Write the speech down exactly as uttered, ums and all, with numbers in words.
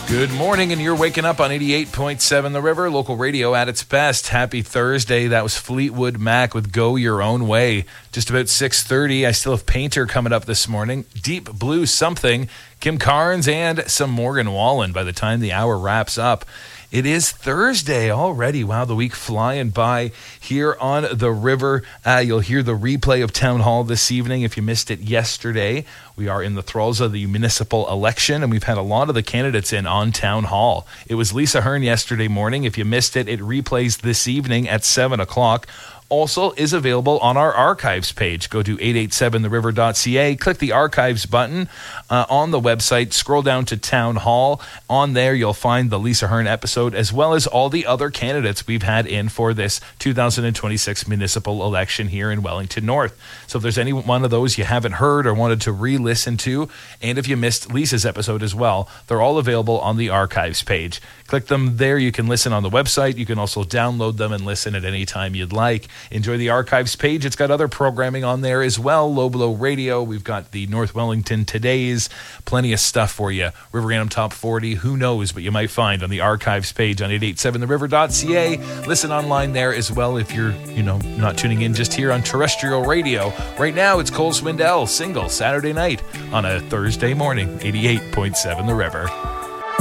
Good morning, and you're waking up on eighty-eight point seven The River, local radio at its best. Happy Thursday. That was Fleetwood Mac with Go Your Own Way. Just about six thirty, I still have Painter coming up this morning. Deep Blue Something, Kim Carnes, and some Morgan Wallen by the time the hour wraps up. It is Thursday already. Wow, the week flying by here on the river. Uh, you'll hear the replay of Town Hall this evening if you missed it yesterday. We are in the thralls of the municipal election, and we've had a lot of the candidates in on Town Hall. It was Lisa Hearn yesterday morning. If you missed it, it replays this evening at seven o'clock. Also is available on our archives page. Go to eight eight seven the river dot c a, click the archives button uh, on the website, scroll down to Town Hall. On there, you'll find the Lisa Hearn episode, as well as all the other candidates we've had in for this two thousand twenty-six municipal election here in Wellington North. So if there's any one of those you haven't heard or wanted to re-listen to, and if you missed Lisa's episode as well, they're all available on the archives page. Click them there. You can listen on the website. You can also download them and listen at any time you'd like. Enjoy the archives page. It's got other programming on there as well. Low Blow Radio. We've got the North Wellington Today's. Plenty of stuff for you. River Random Top forty. Who knows, but you might find on the archives page on eight eight seven the river dot c a. Listen online there as well if you're, you know, not tuning in just here on terrestrial radio. Right now, it's Cole Swindell, single, Saturday night on a Thursday morning, eighty-eight point seven The River.